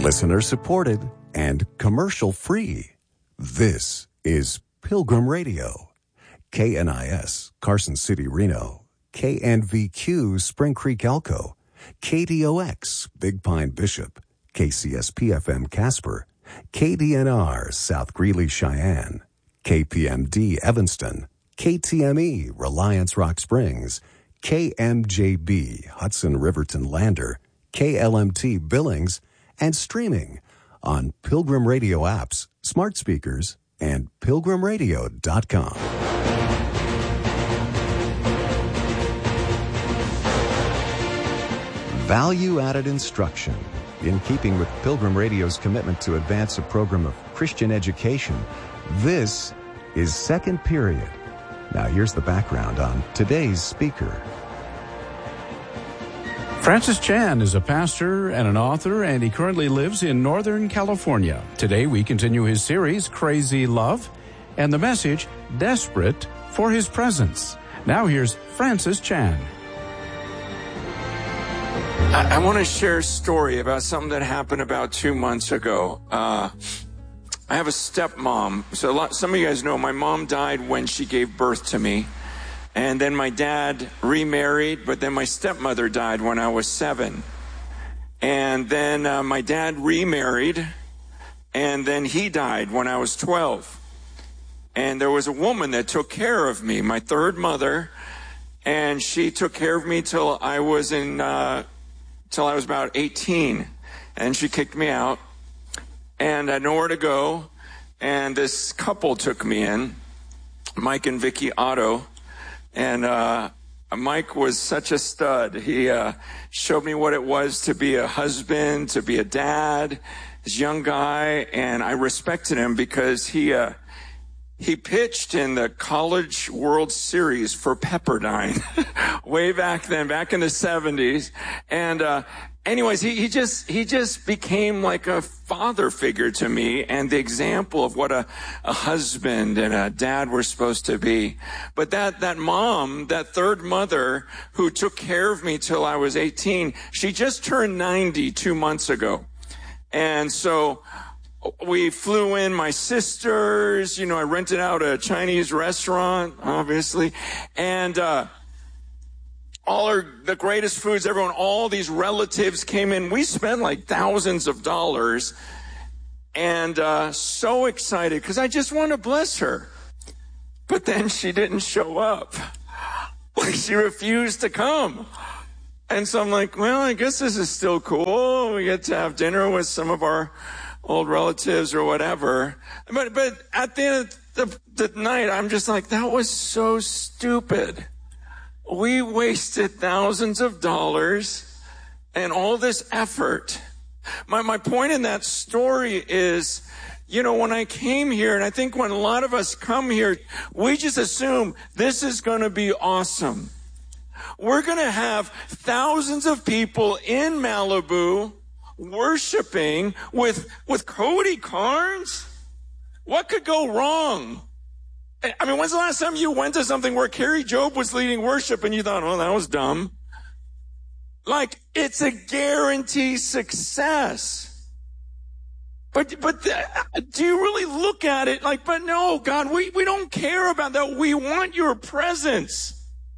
Listener supported and commercial free. This is Pilgrim Radio. KNIS, Carson City, Reno. KNVQ, Spring Creek, Elko. KDOX, Big Pine, Bishop. KCSP-FM, Casper. KDNR, South Greeley, Cheyenne. KPMD, Evanston. KTME, Reliance, Rock Springs. KMJB, Hudson, Riverton, Lander. KLMT, Billings. And streaming on Pilgrim Radio apps, smart speakers, and pilgrimradio.com. Value-added instruction. In keeping with Pilgrim Radio's commitment to advance a program of Christian education, this is Second Period. Now here's the background on today's speaker. Francis Chan is a pastor and an author, and he currently lives in Northern California. Today we continue his series, Crazy Love, and the message, Desperate for His Presence. Now here's Francis Chan. I want to share a story about something that happened about 2 months ago. I have a stepmom. So some of you guys know my mom died when she gave birth to me. And then my dad remarried, but then my stepmother died when I was 7. And then my dad remarried, and then he died when I was 12. And there was a woman that took care of me, my third mother, and she took care of me till I was about 18. And she kicked me out, and I had nowhere to go. And this couple took me in, Mike and Vicky Otto. And Mike was such a stud. He showed me what it was to be a husband, to be a dad, this young guy, and I respected him because he pitched in the College World Series for Pepperdine way back then, back in the 70s. And anyways, he just became like a father figure to me and the example of what a husband and a dad were supposed to be. But that mom, that third mother who took care of me till I was 18, she just turned 90 2 months ago. And so we flew in my sisters, I rented out a Chinese restaurant, obviously, and the greatest foods, everyone, all these relatives came in. We spent like thousands of dollars, and so excited because I just want to bless her. But then she didn't show up. Like, she refused to come. And so I'm like, well, I guess this is still cool. We get to have dinner with some of our old relatives or whatever. But at the end of the night, I'm just like, that was so stupid. We wasted thousands of dollars and all this effort. My point in that story is, when I came here, and I think when a lot of us come here, we just assume this is going to be awesome. We're going to have thousands of people in Malibu worshiping with Cody Carnes. What could go wrong? I mean, when's the last time you went to something where Carrie Job was leading worship and you thought, oh, that was dumb? Like, it's a guaranteed success. But do you really look at it like, but no, God, we don't care about that. We want your presence.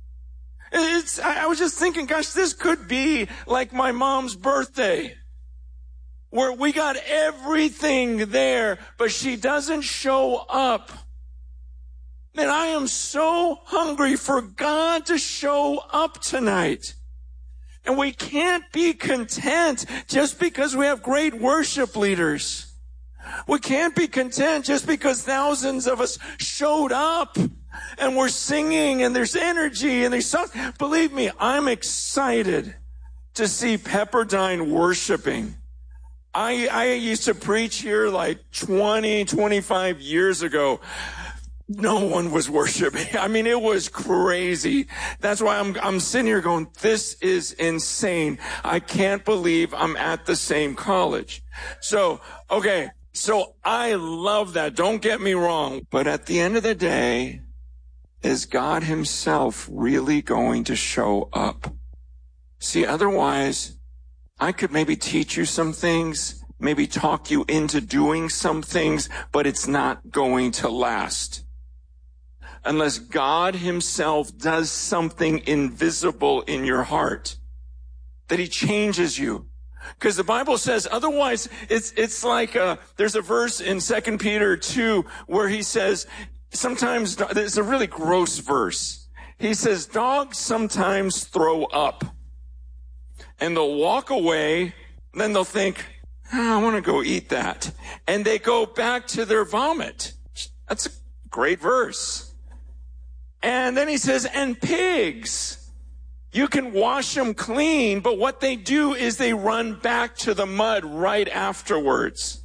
I was just thinking, gosh, this could be like my mom's birthday, where we got everything there, but she doesn't show up. And I am so hungry for God to show up tonight. And we can't be content just because we have great worship leaders. We can't be content just because thousands of us showed up and we're singing and there's energy and there's something. Believe me, I'm excited to see Pepperdine worshiping. I used to preach here like 25 years ago. No one was worshiping. I mean, it was crazy. That's why I'm sitting here going, this is insane. I can't believe I'm at the same college. So I love that. Don't get me wrong. But at the end of the day, is God himself really going to show up? See, otherwise, I could maybe teach you some things maybe talk you into doing some things, but it's not going to last. Unless God himself does something invisible in your heart, that he changes you. Because the Bible says, otherwise, it's like, there's a verse in 2 Peter 2 where he says, sometimes, it's a really gross verse. He says, dogs sometimes throw up. And they'll walk away, then they'll think, I want to go eat that. And they go back to their vomit. That's a great verse. And then he says, and pigs, you can wash them clean, but what they do is they run back to the mud right afterwards.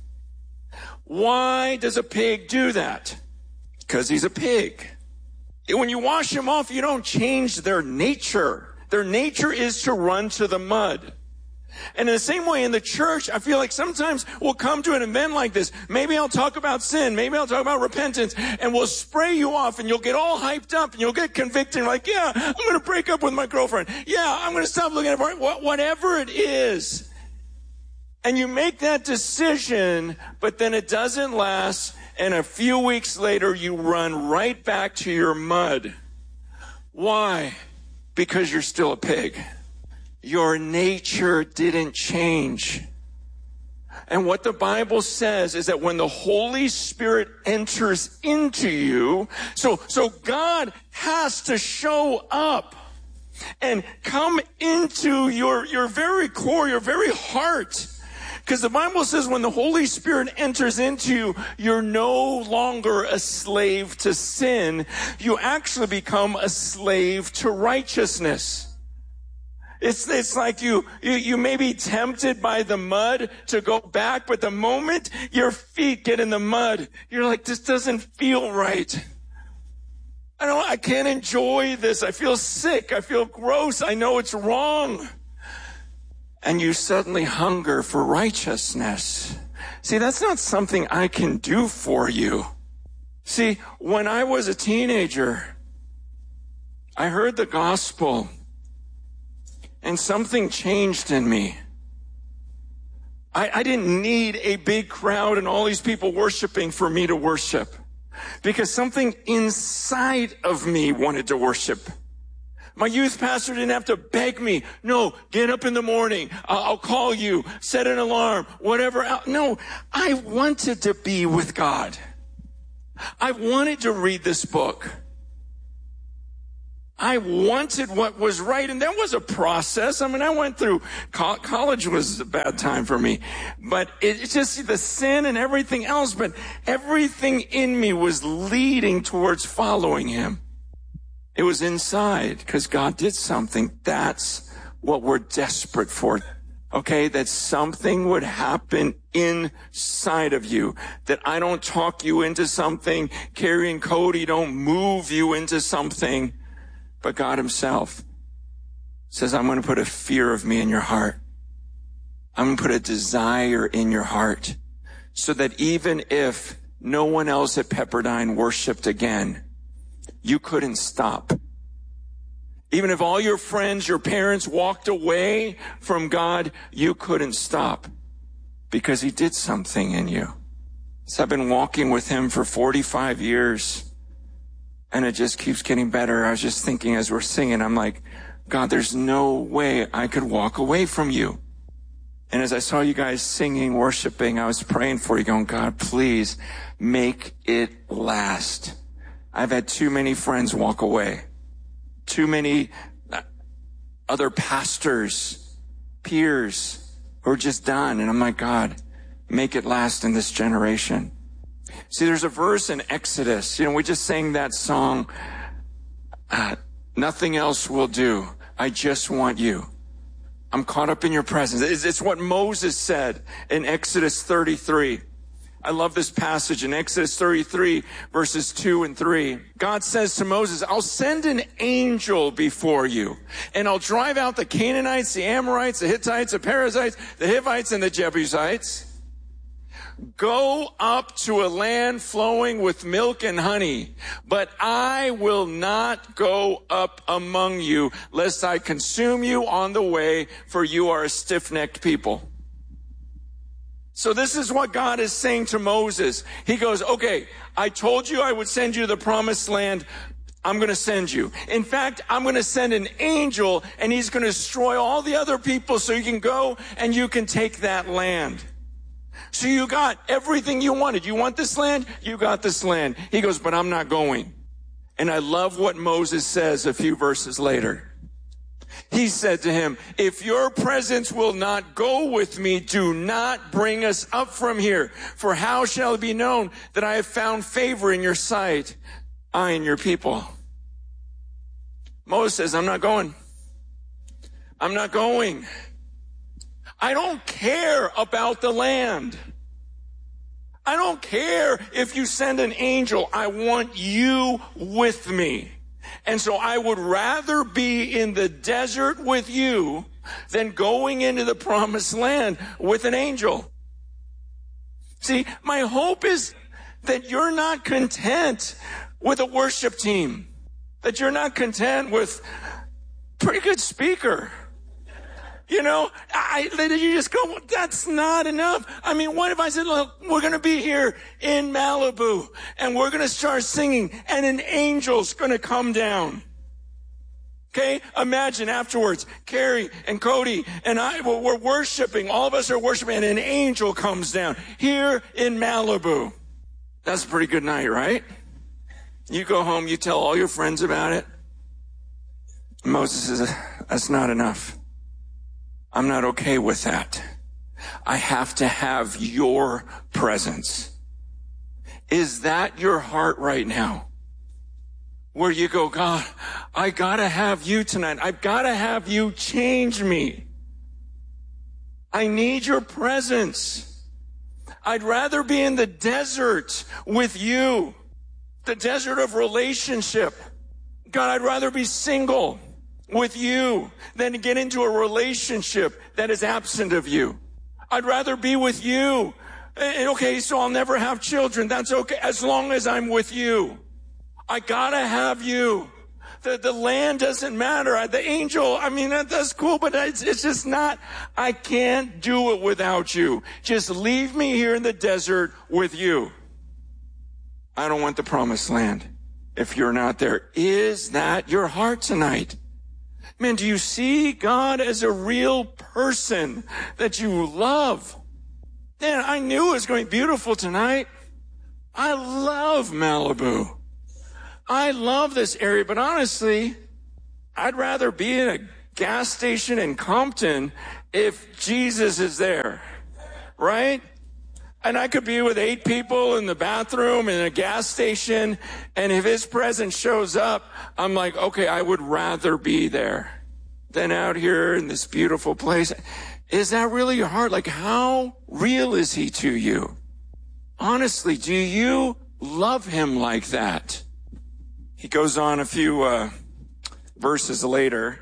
Why does a pig do that? Because he's a pig. When you wash them off, you don't change their nature. Their nature is to run to the mud. And in the same way in the church, I feel like sometimes we'll come to an event like this. Maybe I'll talk about sin. Maybe I'll talk about repentance. And we'll spray you off and you'll get all hyped up and you'll get convicted. And like, yeah, I'm going to break up with my girlfriend. Yeah, I'm going to stop looking at her. Whatever it is. And you make that decision, but then it doesn't last. And a few weeks later, you run right back to your mud. Why? Because you're still a pig. Your nature didn't change. And what the Bible says is that when the Holy Spirit enters into you, so God has to show up and come into your very core, your very heart. Because the Bible says when the Holy Spirit enters into you, you're no longer a slave to sin. You actually become a slave to righteousness. It's like you may be tempted by the mud to go back, but the moment your feet get in the mud, you're like, this doesn't feel right. I can't enjoy this. I feel sick. I feel gross. I know it's wrong. And you suddenly hunger for righteousness. See, that's not something I can do for you. See, when I was a teenager, I heard the gospel. And something changed in me. I didn't need a big crowd and all these people worshiping for me to worship. Because something inside of me wanted to worship. My youth pastor didn't have to beg me. No, get up in the morning. I'll call you. Set an alarm. Whatever. No, I wanted to be with God. I wanted to read this book. I wanted what was right, and that was a process. I mean, I went through college was a bad time for me, but it's just the sin and everything else, but everything in me was leading towards following him. It was inside because God did something. That's what we're desperate for. Okay, that something would happen inside of you, that I don't talk you into something, Carrie and Cody don't move you into something. But God himself says, I'm going to put a fear of me in your heart. I'm going to put a desire in your heart so that even if no one else at Pepperdine worshiped again, you couldn't stop. Even if all your friends, your parents walked away from God, you couldn't stop because he did something in you. So I've been walking with him for 45 years. And it just keeps getting better. I was just thinking as we're singing, I'm like, God, there's no way I could walk away from you. And as I saw you guys singing, worshiping, I was praying for you, going, God, please make it last. I've had too many friends walk away. Too many other pastors, peers who are just done. And I'm like, God, make it last in this generation. See, there's a verse in Exodus. We just sang that song, nothing else will do. I just want you. I'm caught up in your presence. It's what Moses said in Exodus 33. I love this passage in Exodus 33, verses 2 and 3. God says to Moses, I'll send an angel before you, and I'll drive out the Canaanites, the Amorites, the Hittites, the Perizzites, the Hivites, and the Jebusites. Go up to a land flowing with milk and honey, but I will not go up among you, lest I consume you on the way, for you are a stiff-necked people. So this is what God is saying to Moses. He goes, okay, I told you I would send you to the promised land. I'm going to send you. In fact, I'm going to send an angel, and he's going to destroy all the other people so you can go and you can take that land. So you got everything you wanted. You want this land? You got this land. He goes, but I'm not going. And I love what Moses says a few verses later. He said to him, if your presence will not go with me, do not bring us up from here. For how shall it be known that I have found favor in your sight, I and your people? Moses says, I'm not going. I'm not going. I don't care about the land. I don't care if you send an angel. I want you with me. And so I would rather be in the desert with you than going into the promised land with an angel. See, my hope is that you're not content with a worship team, that you're not content with a pretty good speaker. You know, you just go, that's not enough. I mean, what if I said, look, we're going to be here in Malibu and we're going to start singing and an angel's going to come down. Okay? Imagine afterwards, Carrie and Cody and I, we're worshiping. All of us are worshiping and an angel comes down here in Malibu. That's a pretty good night, right? You go home, you tell all your friends about it. Moses says, that's not enough. I'm not okay with that. I have to have your presence. Is that your heart right now? Where you go, God, I gotta have you tonight. I've gotta have you change me. I need your presence. I'd rather be in the desert with you. The desert of relationship. God, I'd rather be single with you than to get into a relationship that is absent of you. I'd rather be with you. Okay, so I'll never have children. That's okay, as long as I'm with you. I gotta have you. The land doesn't matter. The angel, I mean, that's cool, but it's just not, I can't do it without you. Just leave me here in the desert with you. I don't want the promised land if you're not there. Is that your heart tonight? Man, do you see God as a real person that you love? Man, I knew it was going to be beautiful tonight. I love Malibu. I love this area, but honestly, I'd rather be in a gas station in Compton if Jesus is there, right? And I could be with 8 people in the bathroom in a gas station, and if his presence shows up, I'm like, okay, I would rather be there than out here in this beautiful place. Is that really your heart? Like, how real is he to you? Honestly, do you love him like that? He goes on a few verses later.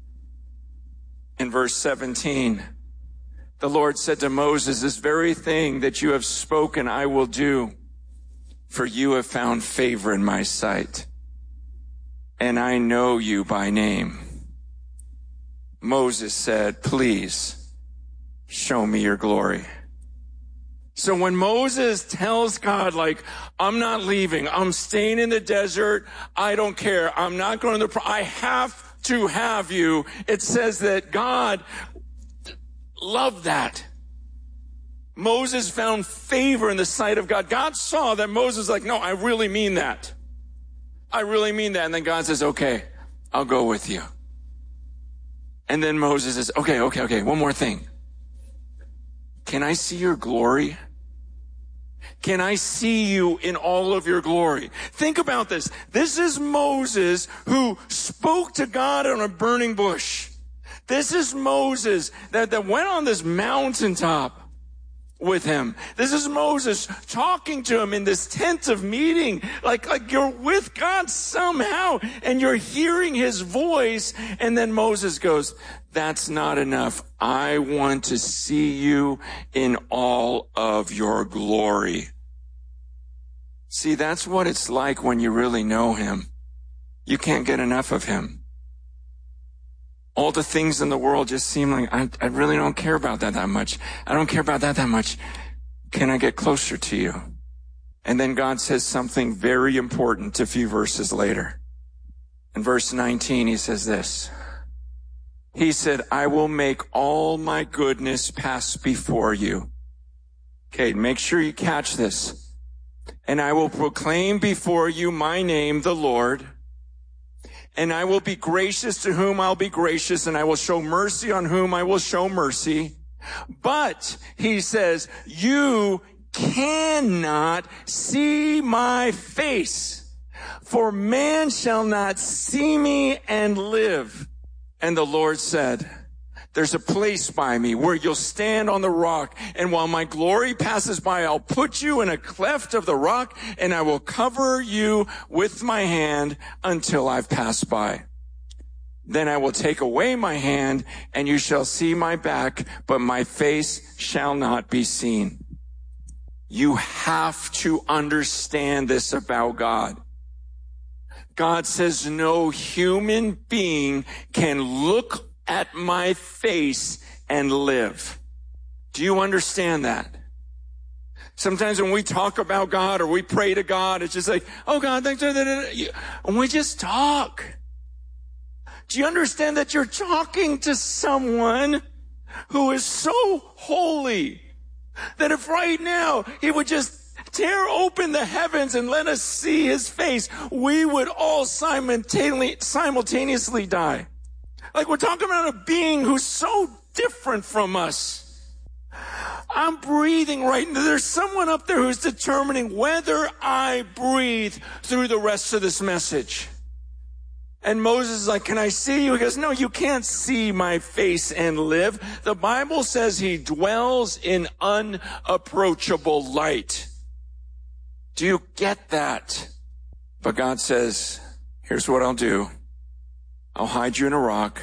In verse 17, the Lord said to Moses, this very thing that you have spoken, I will do, for you have found favor in my sight, and I know you by name. Moses said, please show me your glory. So when Moses tells God, like, I'm not leaving, I'm staying in the desert, I don't care, I'm not going to I have to have you, it says that God loved that. Moses found favor in the sight of God. God saw that Moses was like, no, I really mean that. I really mean that. And then God says, okay, I'll go with you. And then Moses says, okay, one more thing. Can I see your glory? Can I see you in all of your glory? Think about this. This is Moses who spoke to God on a burning bush. This is Moses that went on this mountaintop with him. This is Moses talking to him in this tent of meeting, like you're with God somehow and you're hearing his voice. And then Moses goes, that's not enough. I want to see you in all of your glory. See, that's what it's like when you really know him. You can't get enough of him. All the things in the world just seem like, I really don't care about that much. I don't care about that much. Can I get closer to you? And then God says something very important a few verses later. In verse 19, he says this. He said, I will make all my goodness pass before you. Okay, make sure you catch this. And I will proclaim before you my name, the Lord. And I will be gracious to whom I'll be gracious, and I will show mercy on whom I will show mercy. But, he says, you cannot see my face, for man shall not see me and live. And the Lord said, there's a place by me where you'll stand on the rock, and while my glory passes by, I'll put you in a cleft of the rock, and I will cover you with my hand until I've passed by. Then I will take away my hand, and you shall see my back, but my face shall not be seen. You have to understand this about God. God says no human being can look at my face and live. Do you understand that? Sometimes when we talk about God or we pray to God, it's just like, oh God, thanks. And we just talk. Do you understand that you're talking to someone who is so holy that if right now he would just tear open the heavens and let us see his face, we would all simultaneously die. Like we're talking about a being who's so different from us. I'm breathing right now. There's someone up there who's determining whether I breathe through the rest of this message. And Moses is like, can I see you? He goes, no, you can't see my face and live. The Bible says he dwells in unapproachable light. Do you get that? But God says, here's what I'll do. I'll hide you in a rock.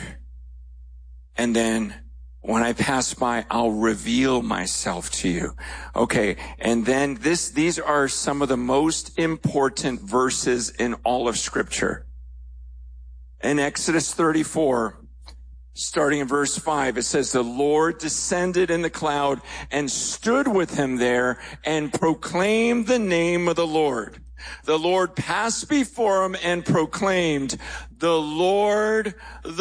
And then when I pass by, I'll reveal myself to you. Okay. And then these are some of the most important verses in all of Scripture. In Exodus 34, starting in verse 5, it says, the Lord descended in the cloud and stood with him there and proclaimed the name of the Lord. The Lord passed before him and proclaimed, the Lord,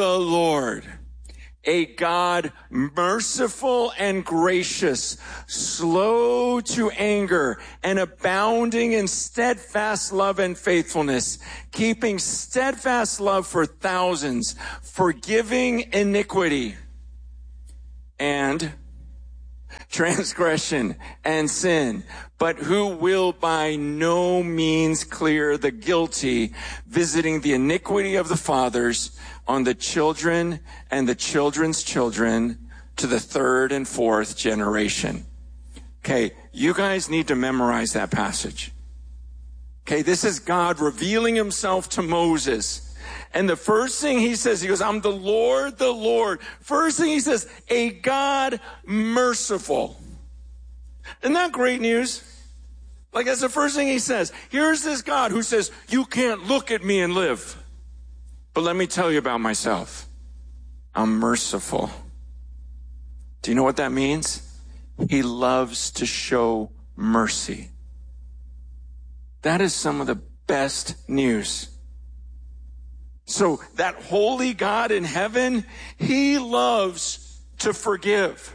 a God merciful and gracious, slow to anger, and abounding in steadfast love and faithfulness, keeping steadfast love for thousands, forgiving iniquity and transgression and sin, but who will by no means clear the guilty, visiting the iniquity of the fathers on the children and the children's children to the third and fourth generation. Okay, you guys need to memorize that passage. Okay, this is God revealing himself to Moses. And the first thing he says, he goes, I'm the Lord, the Lord. First thing he says, a God merciful. Isn't that great news? Like that's the first thing he says. Here's this God who says, you can't look at me and live. But let me tell you about myself. I'm merciful. Do you know what that means? He loves to show mercy. That is some of the best news. So that holy God in heaven, he loves to forgive.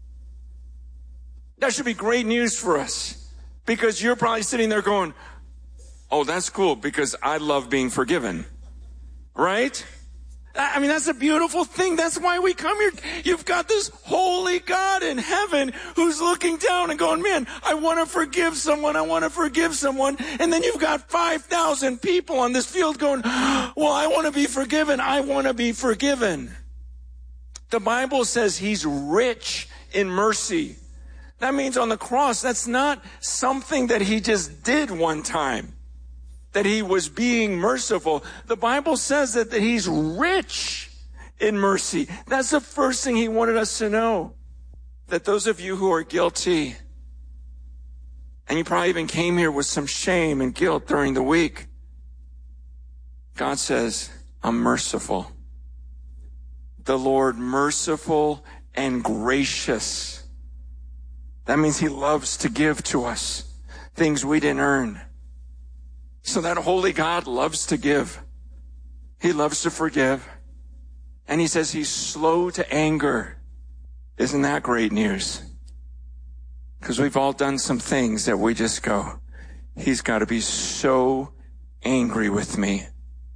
That should be great news for us, because you're probably sitting there going, oh, that's cool because I love being forgiven. Right? I mean, that's a beautiful thing. That's why we come here. You've got this holy God in heaven who's looking down and going, man, I want to forgive someone. I want to forgive someone. And then you've got 5,000 people on this field going, well, I want to be forgiven. I want to be forgiven. The Bible says he's rich in mercy. That means on the cross, that's not something that he just did one time, that he was being merciful. The Bible says that he's rich in mercy. That's the first thing he wanted us to know. That those of you who are guilty, and you probably even came here with some shame and guilt during the week, God says, I'm merciful. The Lord merciful and gracious. That means he loves to give to us things we didn't earn. So that holy God loves to give. He loves to forgive. And he says he's slow to anger. Isn't that great news? Because we've all done some things that we just go, he's got to be so angry with me.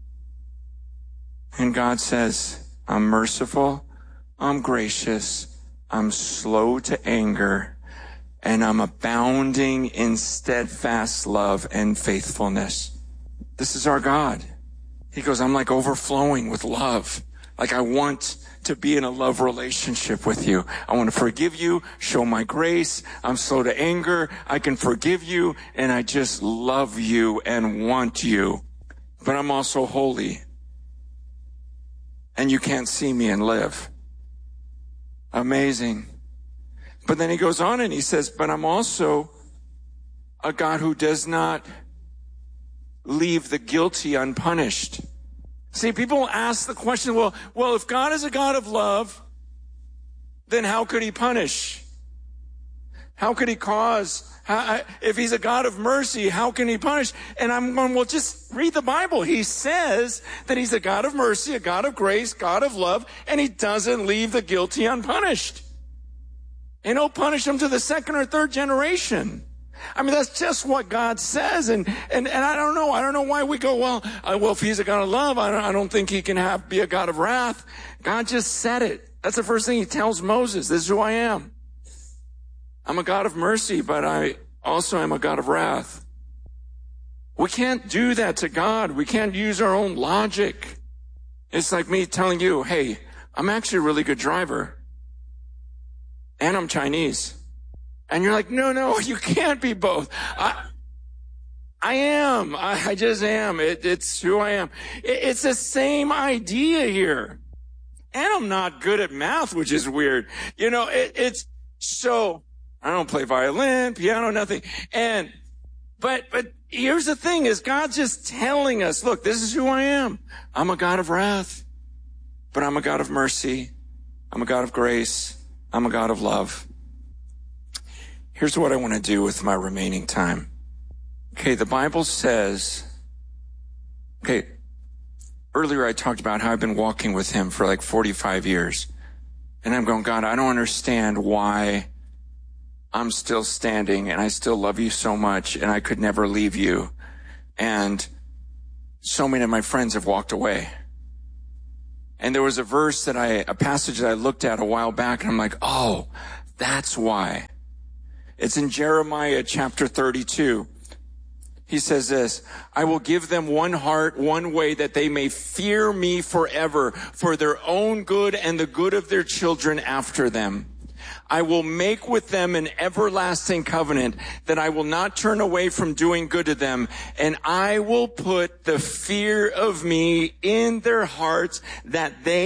And God says, I'm merciful, I'm gracious, I'm slow to anger, and I'm abounding in steadfast love and faithfulness. This is our God. He goes, I'm like overflowing with love. Like I want to be in a love relationship with you. I want to forgive you, show my grace. I'm slow to anger. I can forgive you, and I just love you and want you. But I'm also holy. And you can't see me and live. Amazing. But then he goes on and he says, but I'm also a God who does not leave the guilty unpunished. See, people ask the question, well, if God is a God of love, then how could he punish? How could he cause? If he's a God of mercy, how can he punish? And I'm going, well, just read the Bible. He says that he's a God of mercy, a God of grace, God of love, and he doesn't leave the guilty unpunished. And he'll punish them to the second or third generation. I mean, that's just what God says. And I don't know. I don't know why we go, well, if he's a God of love, I don't think he can be a God of wrath. God just said it. That's the first thing he tells Moses. This is who I am. I'm a God of mercy, but I also am a God of wrath. We can't do that to God. We can't use our own logic. It's like me telling you, hey, I'm actually a really good driver. And I'm Chinese. And you're like, no, you can't be both. I am. I just am. It's who I am. It's the same idea here. And I'm not good at math, which is weird. You know, it's so, I don't play violin, piano, nothing. But here's the thing is God's just telling us, look, this is who I am. I'm a God of wrath, but I'm a God of mercy. I'm a God of grace. I'm a God of love. Here's what I want to do with my remaining time. Okay, the Bible says, earlier I talked about how I've been walking with him for like 45 years. And I'm going, God, I don't understand why I'm still standing and I still love you so much and I could never leave you. And so many of my friends have walked away. And there was a passage that I looked at a while back and I'm like, oh, that's why. It's in Jeremiah chapter 32. He says this, I will give them one heart, one way, that they may fear me forever, for their own good and the good of their children after them. I will make with them an everlasting covenant, that I will not turn away from doing good to them, and I will put the fear of me in their hearts, that they